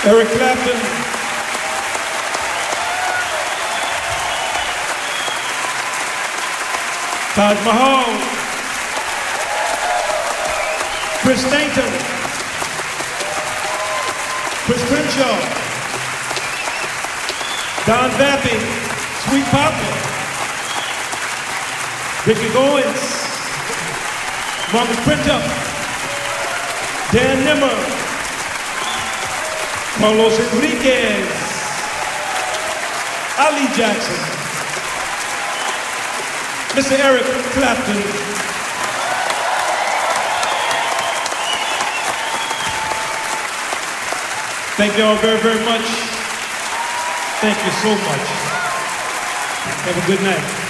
Eric Clapton, Taj Mahal, Chris Stanton, Chris Crenshaw, Don Vappy, Sweet Papa, Ricky Goins, Marcus Printup, Dan Nimmer, Carlos Enriquez, Ali Jackson, Mr. Eric Clapton, thank you all very, very much. Thank you so much. Have a good night.